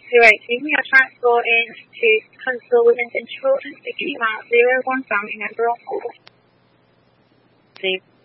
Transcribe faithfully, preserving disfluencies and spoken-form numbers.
two eighteen, we are transporting to Huntsville within Central and City Mart zero one family member on call.